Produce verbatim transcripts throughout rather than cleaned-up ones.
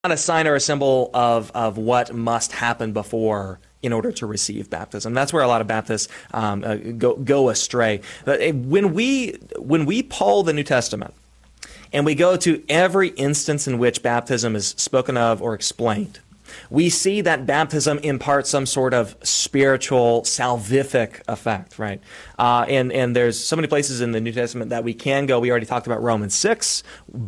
a sign or a symbol of, of what must happen before in order to receive baptism. That's where a lot of Baptists um, uh, go, go astray. But when we, when we poll the New Testament and we go to every instance in which baptism is spoken of or explained, we see that baptism imparts some sort of spiritual salvific effect, right? Uh, and, and there's so many places in the New Testament that we can go. We already talked about Romans six.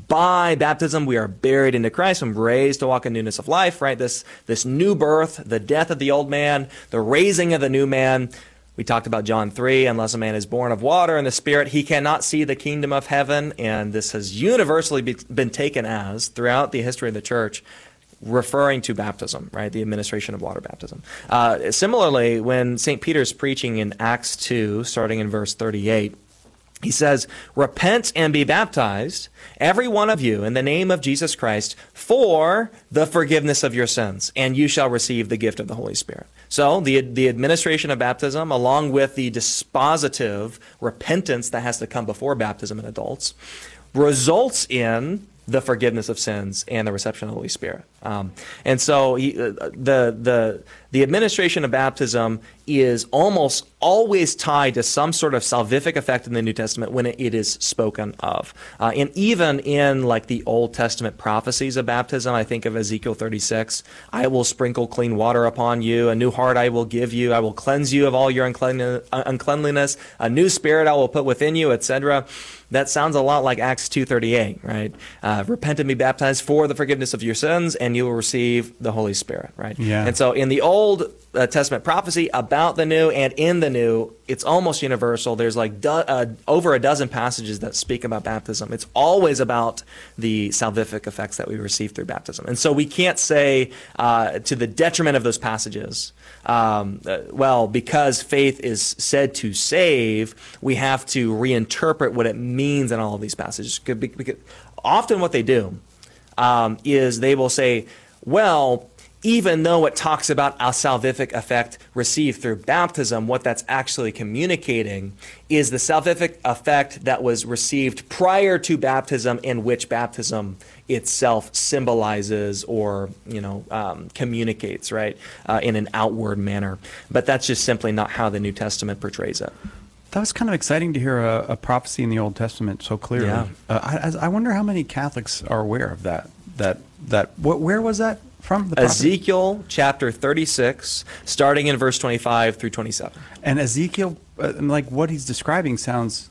By baptism, we are buried into Christ and raised to walk in newness of life, right? This, this new birth, the death of the old man, the raising of the new man. We talked about John three, unless a man is born of water and the Spirit, he cannot see the kingdom of heaven. And this has universally be, been taken as, throughout the history of the church, referring to baptism, right? The administration of water baptism. Uh, similarly, when Saint Peter's preaching in Acts two, starting in verse thirty-eight, he says, "Repent and be baptized, every one of you, in the name of Jesus Christ, for the forgiveness of your sins, and you shall receive the gift of the Holy Spirit." So the, the administration of baptism, along with the dispositive repentance that has to come before baptism in adults, results in the forgiveness of sins and the reception of the Holy Spirit. Um, and so he, uh, the, the, the administration of baptism is almost always tied to some sort of salvific effect in the New Testament when it, it is spoken of. Uh, and even in like the Old Testament prophecies of baptism, I think of Ezekiel thirty-six, "I will sprinkle clean water upon you, a new heart I will give you, I will cleanse you of all your uncleanliness, a new spirit I will put within you," et cetera. That sounds a lot like Acts two thirty-eight, right? Uh, "Repent and be baptized for the forgiveness of your sins, and you will receive the Holy Spirit," right? Yeah. And so in the Old uh, Testament prophecy about the new and in the new, it's almost universal. There's like do, uh, over a dozen passages that speak about baptism. It's always about the salvific effects that we receive through baptism. And so we can't say uh, to the detriment of those passages, um, uh, well, because faith is said to save, we have to reinterpret what it means in all of these passages. Because often what they do um, is they will say, well, even though it talks about a salvific effect received through baptism, what that's actually communicating is the salvific effect that was received prior to baptism, in which baptism itself symbolizes or, you know, um, communicates, right, uh, in an outward manner. But that's just simply not how the New Testament portrays it. That was kind of exciting to hear a, a prophecy in the Old Testament so clearly. Yeah. Uh, I, I wonder how many Catholics are aware of that. That that what, where was that from? The prophecy? Ezekiel chapter thirty-six, starting in verse twenty-five through twenty-seven. And Ezekiel, uh, like what he's describing, sounds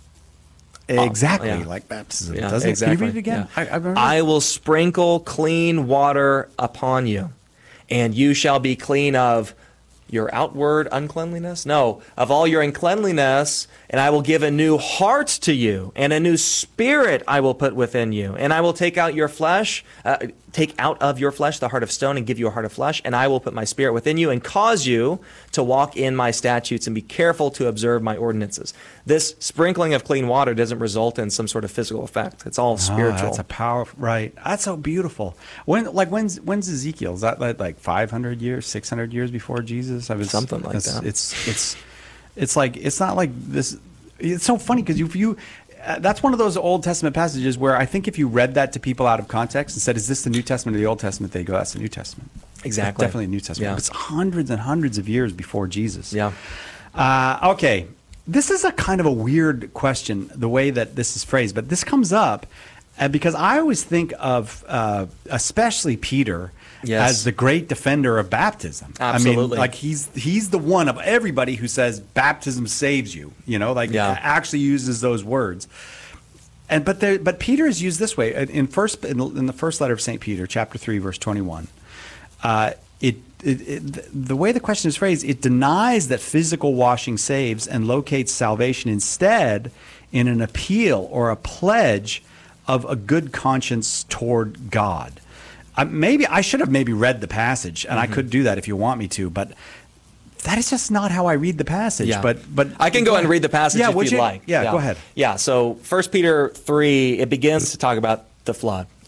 exactly oh, yeah. like baptism. Yeah, Doesn't exactly. it? Can you read it again? Yeah. I, I, remember. I will sprinkle clean water upon you, and you shall be clean of your outward uncleanliness? No, of all your uncleanliness, and I will give a new heart to you, and a new spirit I will put within you, and I will take out your flesh, uh, take out of your flesh the heart of stone and give you a heart of flesh, and I will put my spirit within you and cause you to walk in my statutes and be careful to observe my ordinances. This sprinkling of clean water doesn't result in some sort of physical effect. It's all spiritual. Oh, that's a powerful, right. That's so beautiful. When, like, when's, when's Ezekiel? Is that like, like five hundred years, six hundred years before Jesus? I was, Something like it's, that. It's, it's, it's like, it's not like this. It's so funny because if you, Uh, that's one of those Old Testament passages where I think if you read that to people out of context and said, "Is this the New Testament or the Old Testament?" they go, "That's the New Testament." Exactly. It's definitely the New Testament. Yeah. It's hundreds and hundreds of years before Jesus. Yeah. Uh, okay. This is a kind of a weird question, the way that this is phrased, but this comes up uh, because I always think of, uh, especially Peter, Yes. as the great defender of baptism. Absolutely. I mean, like he's he's the one of everybody who says baptism saves you. You know, like Yeah. actually uses those words. And but there, but Peter is used this way in first in, in the first letter of Saint Peter, chapter three, verse twenty-one. Uh, it, it, it the way the question is phrased, it denies that physical washing saves and locates salvation instead in an appeal or a pledge of a good conscience toward God. Uh, maybe I should have maybe read the passage, and mm-hmm. I could do that if you want me to, but that is just not how I read the passage. Yeah. But but I can go, go and read the passage yeah, if you'd you? like. Yeah, yeah, go ahead. Yeah, so First Peter three, it begins to talk about the flood.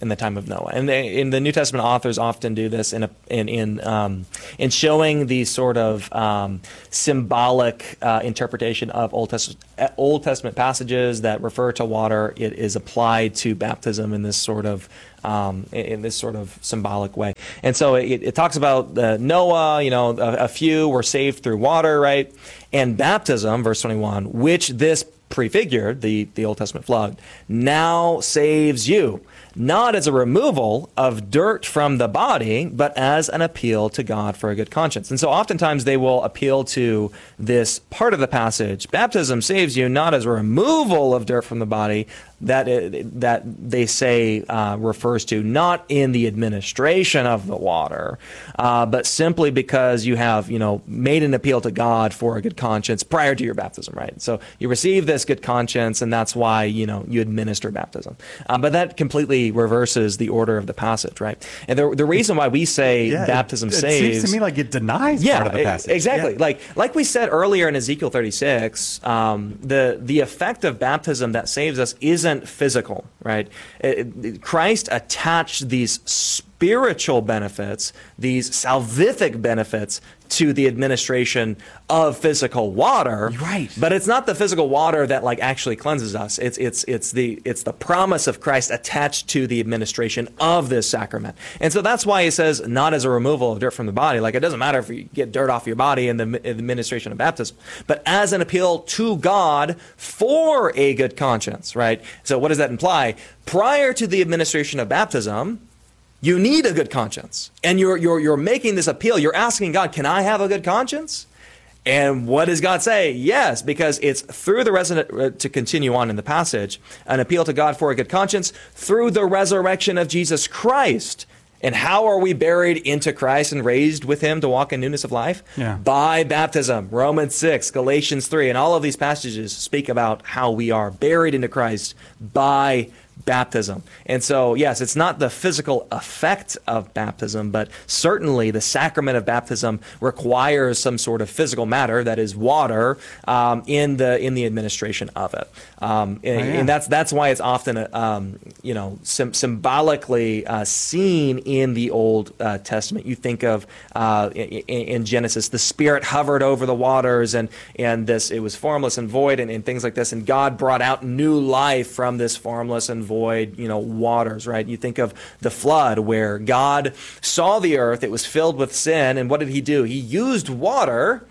in the time of Noah. And they, in the New Testament authors often do this in a, in in um, in showing the sort of um, symbolic uh, interpretation of Old Testament Old Testament passages that refer to water. It is applied to baptism in this sort of um, in this sort of symbolic way. And so it, it talks about uh, Noah. You know, a, a few were saved through water, right? And baptism, verse twenty-one, which this prefigured, the, the Old Testament flood, now saves you, not as a removal of dirt from the body, but as an appeal to God for a good conscience. And so oftentimes they will appeal to this part of the passage, baptism saves you, not as a removal of dirt from the body, that it, that they say uh, refers to not in the administration of the water, uh, but simply because you have, you know, made an appeal to God for a good conscience prior to your baptism, right? So you receive this good conscience, and that's why, you know, you administer baptism. Uh, but that completely reverses the order of the passage, right? And the, the reason why we say yeah, baptism it, it saves... seems to me like it denies yeah, part of the passage. Exactly. Yeah. Like like we said earlier in Ezekiel thirty-six, um, the, the effect of baptism that saves us isn't physical, right? It, it, Christ attached these spiritual benefits, these salvific benefits, to the administration of physical water. Right. But it's not the physical water that like actually cleanses us. It's it's it's the it's the promise of Christ attached to the administration of this sacrament. And so that's why he says not as a removal of dirt from the body. Like it doesn't matter if you get dirt off your body in the, in the administration of baptism, but as an appeal to God for a good conscience, right? So what does that imply? Prior to the administration of baptism, you need a good conscience. And you're, you're, you're making this appeal. You're asking God, can I have a good conscience? And what does God say? Yes, because it's through the resurrection, to continue on in the passage, an appeal to God for a good conscience through the resurrection of Jesus Christ. And how are we buried into Christ and raised with him to walk in newness of life? Yeah. By baptism. Romans six, Galatians three, and all of these passages speak about how we are buried into Christ by baptism. And so, yes, it's not the physical effect of baptism, but certainly the sacrament of baptism requires some sort of physical matter, that is water, um, in the in the administration of it. Um, and, oh, yeah. and that's that's why it's often, um, you know, sim- symbolically uh, seen in the Old uh, Testament. You think of uh, in, in Genesis, the Spirit hovered over the waters, and and this it was formless and void, and, and things like this, and God brought out new life from this formless and void, you know, waters, right? You think of the flood, where God saw the earth, it was filled with sin, and what did he do? He used water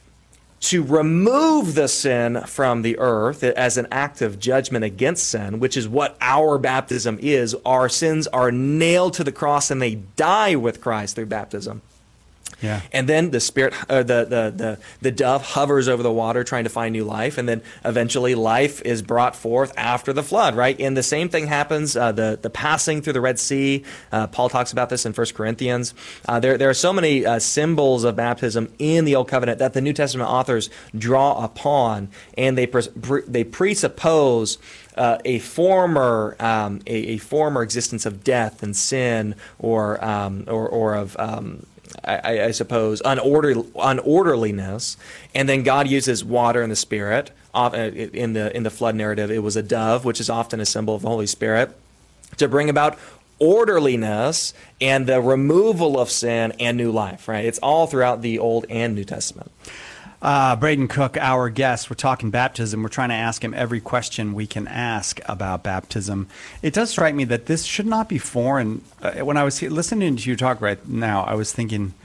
to remove the sin from the earth as an act of judgment against sin, which is what our baptism is. Our sins are nailed to the cross and they die with Christ through baptism. Yeah. And then the spirit, uh, the, the the the dove hovers over the water trying to find new life, and then eventually life is brought forth after the flood, right? And the same thing happens, uh, the, the passing through the Red Sea. Uh, Paul talks about this in First Corinthians. Uh, there, there are so many uh, symbols of baptism in the Old Covenant that the New Testament authors draw upon, and they, pres- pre- they presuppose Uh, a former um, a, a former existence of death and sin, or um, or, or of um, I, I suppose unorder, unorderliness, and then God uses water and the Spirit. In the in the flood narrative, it was a dove, which is often a symbol of the Holy Spirit, to bring about orderliness and the removal of sin and new life. Right? It's all throughout the Old and New Testament. Uh, Braden Cook, our guest, we're talking baptism. We're trying to ask him every question we can ask about baptism. It does strike me that this should not be foreign. Uh, when I was listening to you talk right now, I was thinking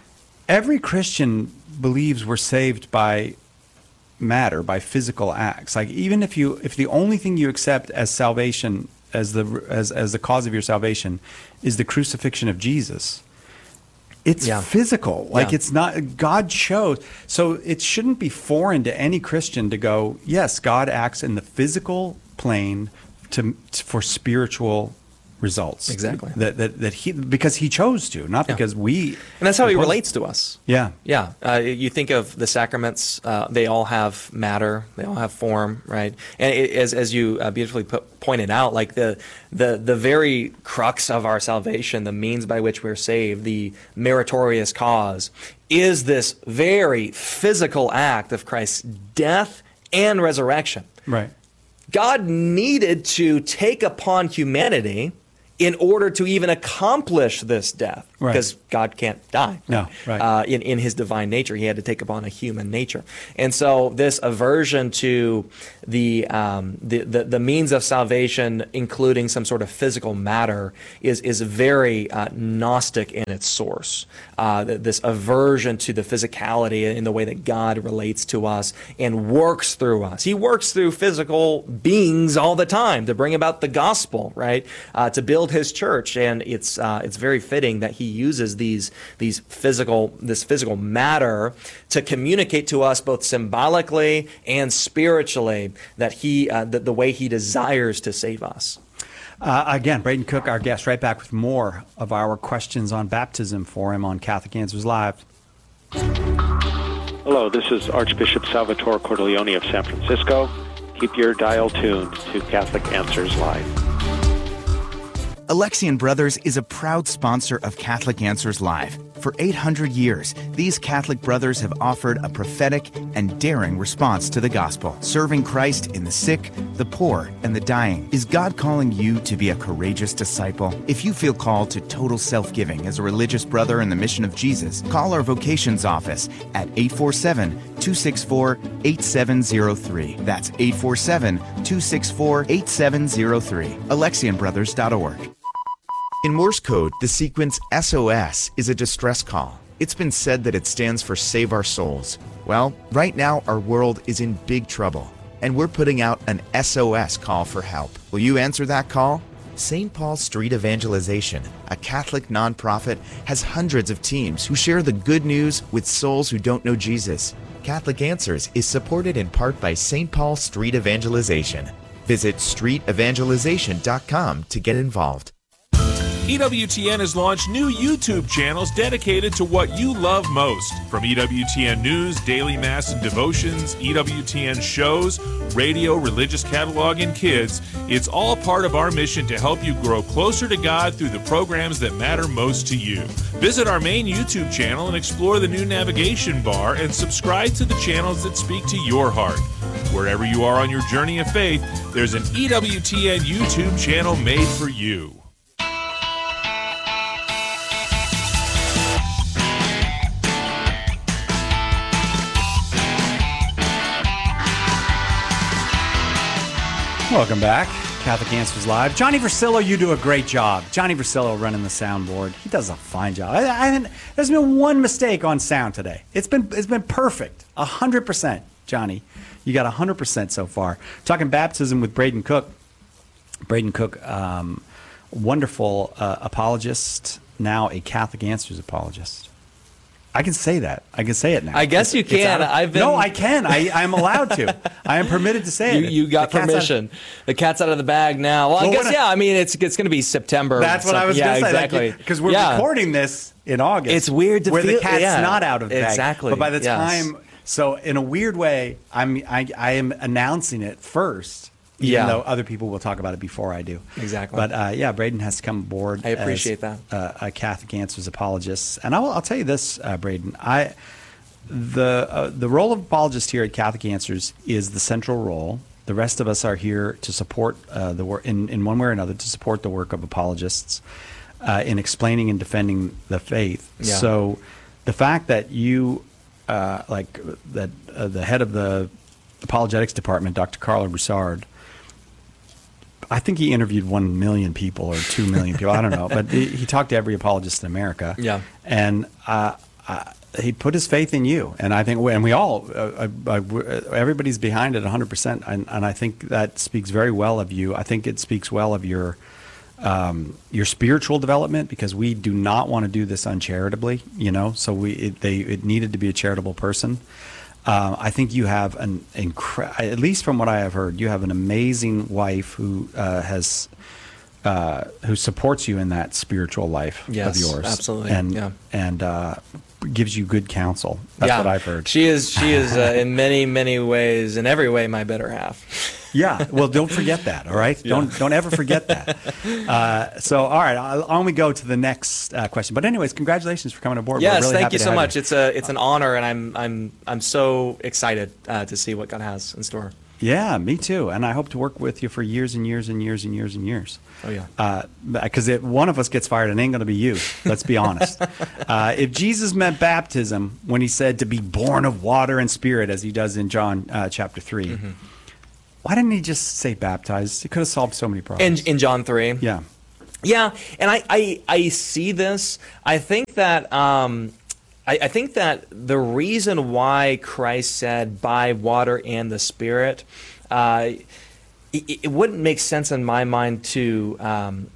every Christian believes we're saved by matter, by physical acts. Like even if you, if the only thing you accept as salvation, as the as as the cause of your salvation, is the crucifixion of Jesus. It's yeah. physical. Like yeah. it's not, God chose. So it shouldn't be foreign to any Christian to go, yes, God acts in the physical plane to, to for spiritual results. Exactly. That, that, that he, because he chose to, not Yeah. because we. And that's how he impose- relates to us. Yeah. Yeah. Uh, you think of the sacraments, uh, they all have matter, they all have form, right? And it, as, as you uh, beautifully put, pointed out, like the, the, the very crux of our salvation, the means by which we're saved, the meritorious cause, is this very physical act of Christ's death and resurrection. Right. God needed to take upon humanity in order to even accomplish this death, Right. because God can't die. No, right. Uh, in, in his divine nature, he had to take upon a human nature. And so this aversion to the, um, the, the, the means of salvation, including some sort of physical matter, is, is very uh, Gnostic in its source. Uh, th- this aversion to the physicality in the way that God relates to us and works through us. He works through physical beings all the time to bring about the gospel, right? Uh, to build his church, and it's uh, it's very fitting that he uses these these physical this physical matter to communicate to us both symbolically and spiritually that he uh, the, the way he desires to save us. Uh, again, Braden Cook, our guest, right back with more of our questions on baptism for him on Catholic Answers Live. Hello, this is Archbishop Salvatore Cordileone of San Francisco. Keep your dial tuned to Catholic Answers Live. Alexian Brothers is a proud sponsor of Catholic Answers Live. For eight hundred years, these Catholic brothers have offered a prophetic and daring response to the gospel, serving Christ in the sick, the poor, and the dying. Is God calling you to be a courageous disciple? If you feel called to total self-giving as a religious brother in the mission of Jesus, call our vocations office at eight four seven, two six four, eight seven zero three. That's eight four seven, two six four, eight seven zero three. Alexian Brothers dot org. In Morse code, the sequence S O S is a distress call. It's been said that it stands for Save Our Souls. Well, right now our world is in big trouble, and we're putting out an S O S call for help. Will you answer that call? Saint Paul Street Evangelization, a Catholic nonprofit, has hundreds of teams who share the good news with souls who don't know Jesus. Catholic Answers is supported in part by Saint Paul Street Evangelization. Visit street evangelization dot com to get involved. E W T N has launched new YouTube channels dedicated to what you love most. From E W T N News, Daily Mass and Devotions, E W T N shows, radio, religious catalog, and kids, it's all part of our mission to help you grow closer to God through the programs that matter most to you. Visit our main YouTube channel and explore the new navigation bar and subscribe to the channels that speak to your heart. Wherever you are on your journey of faith, there's an E W T N YouTube channel made for you. Welcome back. Catholic Answers Live. Johnny Versillo, you do a great job. Johnny Versillo running the soundboard. He does a fine job. I, I haven't, there's been one mistake on sound today. It's been it's been perfect. A hundred percent, Johnny. You got a hundred percent so far. Talking baptism with Braden Cook. Braden Cook, um, wonderful uh, apologist. Now a Catholic Answers apologist. I can say that. I can say it now. I guess It's- you it's can. out of- I've been- No, I can. I, I'm allowed to. I am permitted to say You, it. you got The cat's out- permission. The cat's out of the bag now. Well, I Well, guess, when I- yeah, I mean, it's it's going to be September. That's what I was yeah, going to say. exactly. Because we're Yeah. recording this in August. It's weird to where feel- the cat's yeah, not out of the bag. exactly, But by the yes. time, so in a weird way, I'm I, I am announcing it first. Even Yeah. though other people will talk about it before I do. Exactly. But uh, yeah, Braden has to come aboard. I appreciate as, that. Uh, a Catholic Answers apologist, and I'll, I'll tell you this, uh, Braden. I the uh, the role of apologist here at Catholic Answers is the central role. The rest of us are here to support uh, the work in in one way or another to support the work of apologists uh, in explaining and defending the faith. Yeah. So the fact that you uh, like that uh, the head of the apologetics department, Doctor Carla Broussard, I think he interviewed one million people or two million people. I don't know, but he, he talked to every apologist in America. Yeah. and uh, uh, he put his faith in you, and I think, and we all, uh, uh, everybody's behind it one hundred percent, and, and I think that speaks very well of you. I think it speaks well of your um, your spiritual development, because we do not want to do this uncharitably, you know. So we it, they it needed to be a charitable person. Uh, I think you have an incre- at least from what I have heard, you have an amazing wife who uh, has uh, who supports you in that spiritual life Yes, of yours, absolutely, and yeah. and uh, gives you good counsel. That's yeah. what I've heard. She is she is uh, in many many ways, in every way, my better half. Yeah, well, don't forget that. All right, don't don't ever forget that. Uh, so, all right, I'll only go to the next uh, question. But anyways, congratulations for coming aboard. We're Yes, really thank happy you to so have much. It's a it's an honor, and I'm I'm I'm so excited uh, to see what God has in store. Yeah, me too. And I hope to work with you for years and years and years and years and years. Oh, yeah. Because if one of us gets fired, it ain't going to be you. Let's be honest. uh, if Jesus meant baptism when he said to be born of water and spirit, as he does in John uh, chapter three, mm-hmm. why didn't he just say baptized? He could have solved so many problems. In, in John three. Yeah. Yeah, and I, I, I see this. I think that... Um, I, I think that the reason why Christ said by water and the Spirit, uh, it, it wouldn't make sense in my mind to um,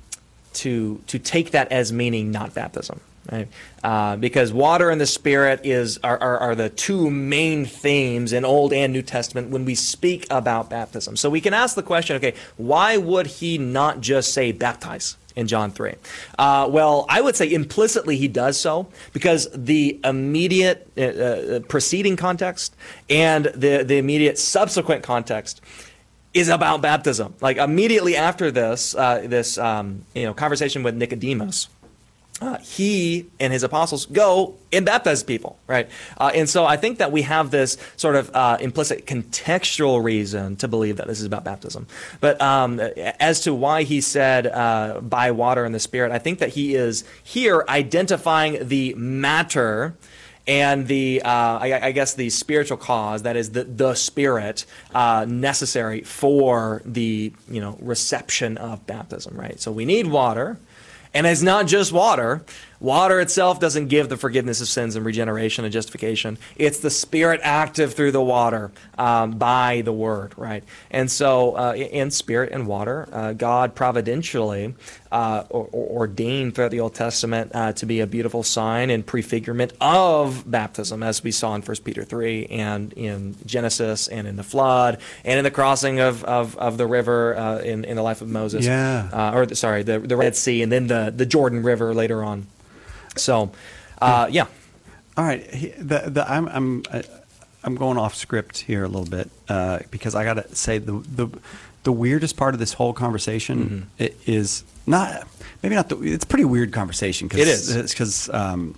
to to take that as meaning not baptism, right? Uh, because water and the Spirit is are, are, are the two main themes in Old and New Testament when we speak about baptism. So we can ask the question, okay, why would he not just say baptize in John three? Uh, well, I would say implicitly he does so because the immediate uh, uh, preceding context and the, the immediate subsequent context is about baptism. Like immediately after this, uh, this um, you know conversation with Nicodemus, Uh, he and his apostles go and baptize people, right? Uh, and so I think that we have this sort of uh, implicit contextual reason to believe that this is about baptism. But um, as to why he said uh, by water and the Spirit, I think that he is here identifying the matter and the, uh, I, I guess, the spiritual cause, that is the, the Spirit uh, necessary for the, you know, reception of baptism, right? So we need water. And it's not just water. Water itself doesn't give the forgiveness of sins and regeneration and justification. It's the Spirit active through the water um, by the Word, right? And so uh, in Spirit and water, uh, God providentially uh, or, or ordained throughout the Old Testament uh, to be a beautiful sign and prefigurement of baptism, as we saw in First Peter three and in Genesis and in the flood and in the crossing of, of, of the river uh, in, in the life of Moses. Yeah. Uh, or, the, sorry, the, the Red Sea and then the, the Jordan River later on. So, uh, yeah. All right. He- The, the, I'm I'm I- I'm going off script here a little bit uh, because I got to say the, the the weirdest part of this whole conversation Mm-hmm. i- is not maybe not the it's a pretty weird conversation. Cause It is. It's because um,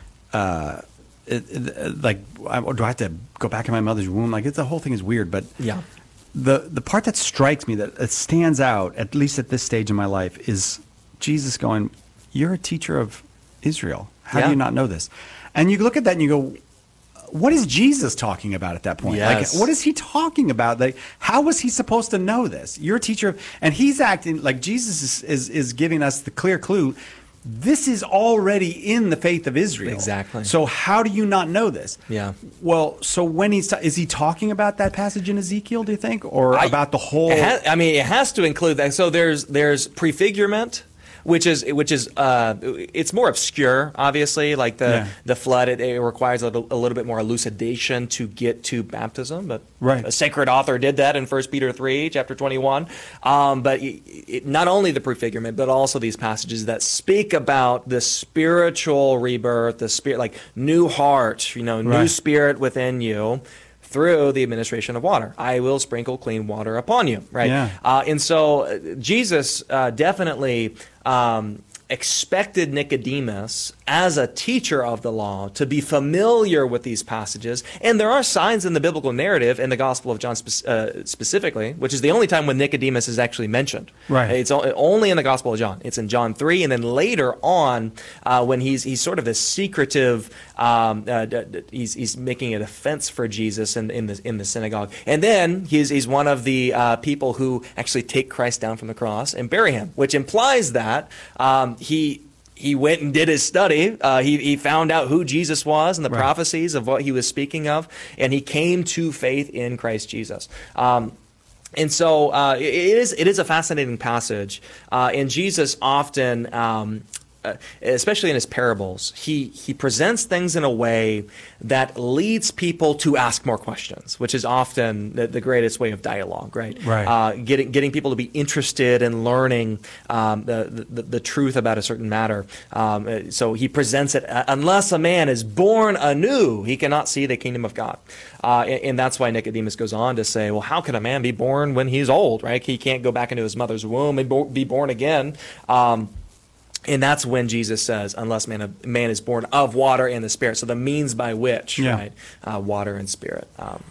uh, it, it, like I, do I have to go back in my mother's womb? Like it's, the whole thing is weird, but Yeah. the the part that strikes me that it stands out at least at this stage in my life is Jesus going, "You're a teacher of Israel. How Yeah. do you not know this?" And you look at that and you go, what is Jesus talking about at that point? Yes. Like, what is he talking about? Like, how was he supposed to know this? You're a teacher of, and he's acting like Jesus is, is, is giving us the clear clue. This is already in the faith of Israel. Exactly. So how do you not know this? Yeah. Well, so when he's, ta- is he talking about that passage in Ezekiel, do you think? Or I- about the whole? It ha- I mean, it has to include that. So there's there's prefigurement, which is which is uh, it's more obscure, obviously. Like the Yeah. the flood, it, it requires a little, a little bit more elucidation to get to baptism. But Right. a sacred author did that in First Peter three, chapter twenty-one. Um, but it, it, not only the prefigurement, but also these passages that speak about the spiritual rebirth, the spirit, like new heart, you know, new Right. spirit within you, through the administration of water. I will sprinkle clean water upon you, right? Yeah. Uh, and so uh, Jesus uh, definitely um, expected Nicodemus, as a teacher of the law, to be familiar with these passages. And there are signs in the biblical narrative, in the Gospel of John spe- uh, specifically, which is the only time when Nicodemus is actually mentioned. Right. It's o- only in the Gospel of John. It's in John three, and then later on, uh, when he's he's sort of this secretive, um, uh, d- d- he's he's making a defense for Jesus in in the in the synagogue, and then he's he's one of the uh, people who actually take Christ down from the cross and bury him, which implies that um, he. He went and did his study. Uh, he, he found out who Jesus was and the Right. prophecies of what he was speaking of, and he came to faith in Christ Jesus. Um, and so uh, it is it is a fascinating passage, uh, and Jesus often, um, uh, especially in his parables, he he presents things in a way that leads people to ask more questions, which is often the, the greatest way of dialogue, right? Right. Uh, getting getting people to be interested in learning um, the, the the truth about a certain matter. Um, uh, so he presents it: uh, unless a man is born anew, he cannot see the kingdom of God. Uh, and, and that's why Nicodemus goes on to say, well, how can a man be born when he's old? Right? He can't go back into his mother's womb and bo- be born again. Um, And that's when Jesus says, unless man, man is born of water and the Spirit. So the means by which, Yeah. right? Uh, water and Spirit. Um,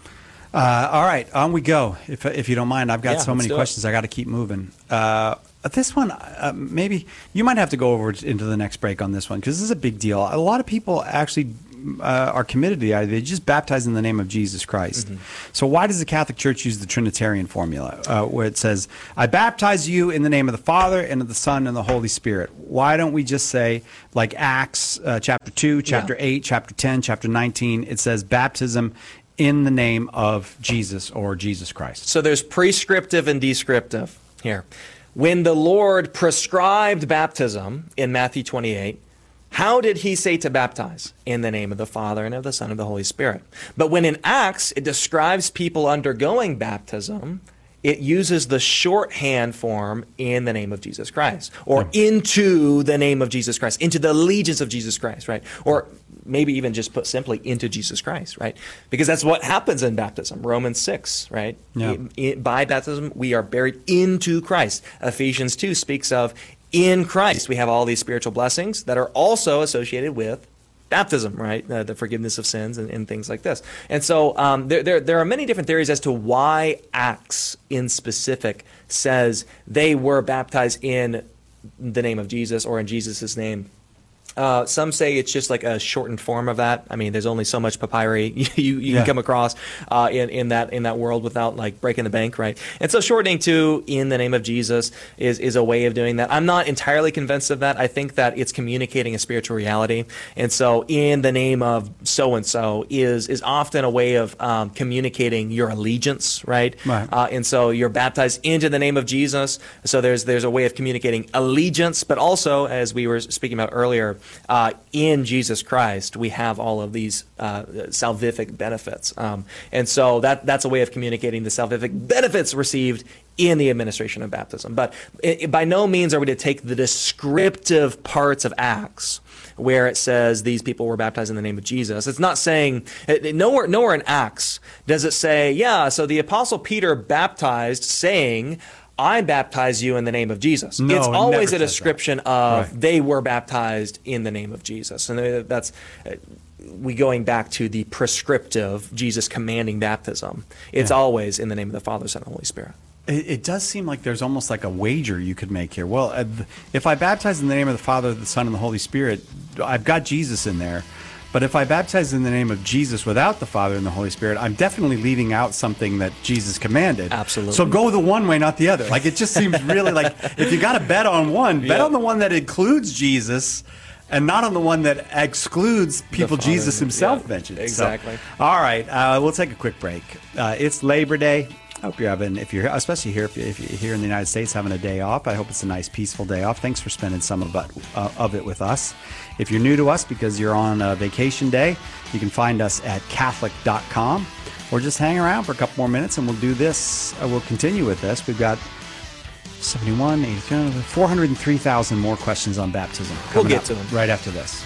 Uh, all right, on we go. If if you don't mind, I've got Yeah, so let's many do it. questions. I got to keep moving. Uh, this one, uh, maybe you might have to go over into the next break on this one because this is a big deal. A lot of people actually uh, are committed to the idea they just baptize in the name of Jesus Christ. Mm-hmm. So why does the Catholic Church use the Trinitarian formula, uh, where it says, "I baptize you in the name of the Father and of the Son and the Holy Spirit"? Why don't we just say, like Acts uh, chapter two, chapter Yeah. eight, chapter ten, chapter nineteen? It says baptism in the name of Jesus or Jesus Christ. So there's prescriptive and descriptive here. When the Lord prescribed baptism in Matthew twenty-eight, how did he say to baptize? In the name of the Father and of the Son and of the Holy Spirit. But when in Acts it describes people undergoing baptism, it uses the shorthand form in the name of Jesus Christ, or into the name of Jesus Christ, into the allegiance of Jesus Christ, right? Or maybe even just put simply into Jesus Christ, right? Because that's what happens in baptism. Romans six, right? Yeah. In- in- by baptism, we are buried into Christ. Ephesians two speaks of in Christ. We have all these spiritual blessings that are also associated with baptism, right? Uh, the forgiveness of sins and, and things like this. And so um, there, there, there are many different theories as to why Acts in specific says they were baptized in the name of Jesus or in Jesus' name. Uh, some say it's just like a shortened form of that. I mean, there's only so much papyri you, you Yeah. can come across uh, in, in that in that world without like breaking the bank, right? And so shortening to in the name of Jesus is, is a way of doing that. I'm not entirely convinced of that. I think that it's communicating a spiritual reality. And so in the name of so-and-so is is often a way of um, communicating your allegiance, right? Right. Uh, and so you're baptized into the name of Jesus. So there's there's a way of communicating allegiance, but also, as we were speaking about earlier, Uh, in Jesus Christ, we have all of these uh, salvific benefits. Um, and so that that's a way of communicating the salvific benefits received in the administration of baptism. But it, it- by no means are we to take the descriptive parts of Acts where it says these people were baptized in the name of Jesus. It's not saying, it, it- nowhere, nowhere in Acts does it say, yeah, so the Apostle Peter baptized saying, I baptize you in the name of Jesus. No, it's it always never a says that. description of Right. they were baptized in the name of Jesus. And that's uh, we going back to the prescriptive, Jesus commanding baptism. It's Yeah. always in the name of the Father, Son, and Holy Spirit. It, it does seem like there's almost like a wager you could make here. Well, uh, th- if I baptize in the name of the Father, the Son, and the Holy Spirit, I've got Jesus in there. But if I baptize in the name of Jesus without the Father and the Holy Spirit, I'm definitely leaving out something that Jesus commanded. Absolutely. So go the one way, not the other. Like, it just seems really like if you got to bet on one, bet Yeah. on the one that includes Jesus and not on the one that excludes people Father, Jesus himself yeah, mentioned. So, exactly. all right, uh, we'll take a quick break. Uh, it's Labor Day. I hope you're having, if you're, especially here, if, you, if you're here in the United States, having a day off. I hope it's a nice, peaceful day off. Thanks for spending some of it, uh, of it with us. If you're new to us because you're on a vacation day, you can find us at Catholic dot com or just hang around for a couple more minutes and we'll do this. Uh, we'll continue with this. We've got seventy-one, eighty, four hundred three thousand more questions on baptism. We'll coming get up to them. right after this.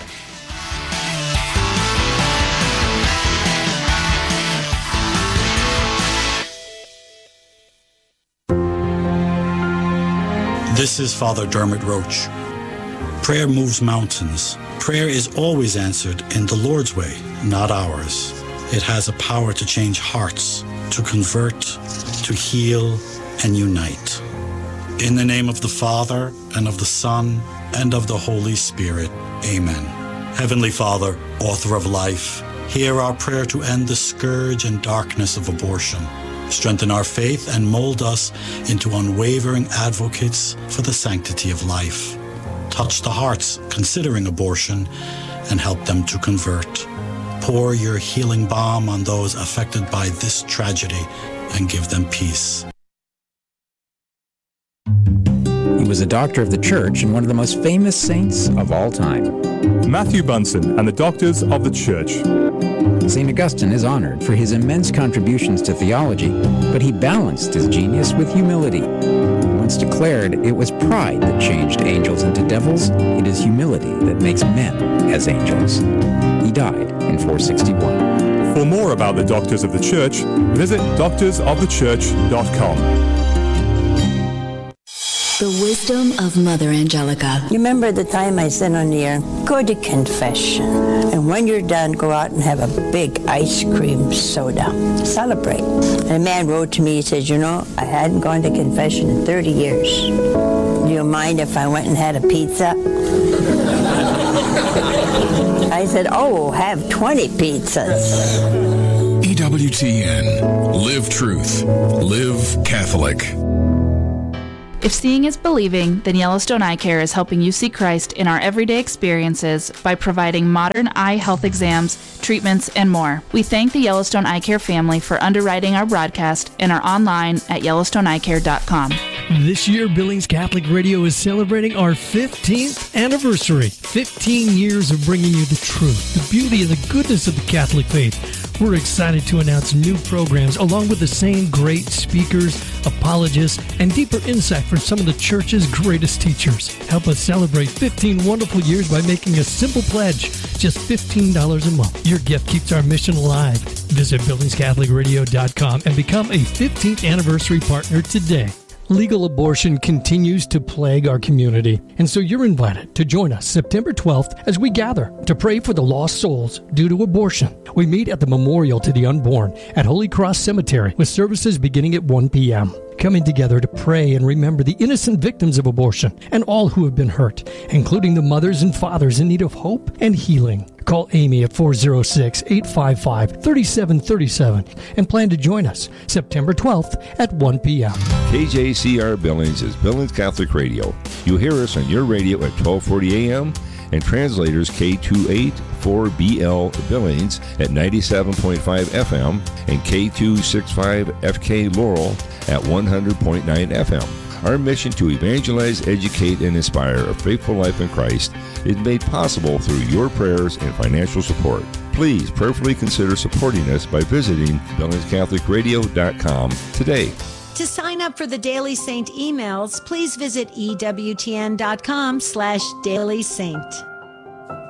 This is Father Dermot Roach. Prayer moves mountains. Prayer is always answered in the Lord's way, not ours. It has a power to change hearts, to convert, to heal, and unite. In the name of the Father, and of the Son, and of the Holy Spirit. Amen. Heavenly Father, author of life, hear our prayer to end the scourge and darkness of abortion. Strengthen our faith and mold us into unwavering advocates for the sanctity of life. Touch the hearts considering abortion and help them to convert. Pour your healing balm on those affected by this tragedy and give them peace. He was a doctor of the church and one of the most famous saints of all time. Matthew Bunson and the Doctors of the Church. Saint Augustine is honored for his immense contributions to theology, but he balanced his genius with humility. He once declared it was pride that changed angels into devils. It is humility that makes men as angels. He died in four sixty-one. For more about the Doctors of the Church, visit doctors of the church dot com. The wisdom of Mother Angelica. You remember the time I said on the air, go to confession. And when you're done, go out and have a big ice cream soda. Celebrate. And a man wrote to me, he said, you know, I hadn't gone to confession in thirty years. Do you mind if I went and had a pizza? I said, oh, have twenty pizzas. E W T N. Live truth. Live Catholic. If seeing is believing, then Yellowstone Eye Care is helping you see Christ in our everyday experiences by providing modern eye health exams, treatments, and more. We thank the Yellowstone Eye Care family for underwriting our broadcast and are online at yellowstone eye care dot com. This year, Billings Catholic Radio is celebrating our fifteenth anniversary. fifteen years of bringing you the truth, the beauty, and the goodness of the Catholic faith. We're excited to announce new programs along with the same great speakers, apologists, and deeper insight from some of the Church's greatest teachers. Help us celebrate fifteen wonderful years by making a simple pledge, just fifteen dollars a month. Your gift keeps our mission alive. Visit billings catholic radio dot com and become a fifteenth anniversary partner today. Legal abortion continues to plague our community, and so you're invited to join us September twelfth as we gather to pray for the lost souls due to abortion. We meet at the Memorial to the Unborn at Holy Cross Cemetery with services beginning at one p.m. Coming together to pray and remember the innocent victims of abortion and all who have been hurt, including the mothers and fathers in need of hope and healing. Call Amy at four oh six, eight five five, three seven three seven and plan to join us September twelfth at one p.m. K J C R Billings is Billings Catholic Radio. You hear us on your radio at twelve forty a.m. and translators K two eighty-four B L Billings at ninety-seven point five F M and K two sixty-five F K Laurel at one hundred point nine F M. Our mission to evangelize, educate, and inspire a faithful life in Christ is made possible through your prayers and financial support. Please prayerfully consider supporting us by visiting billings catholic radio dot com today. To sign up for the Daily Saint emails, please visit E W T N dot com slash Daily Saint.